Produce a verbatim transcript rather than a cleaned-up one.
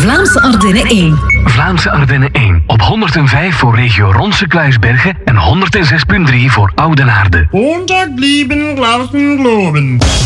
Vlaamse Ardennen één. Vlaamse Ardennen één. Op honderdvijf voor regio Ronse-Kluisbergen en honderdzes komma drie voor Oudenaarde. Montag blieben Glauben globen.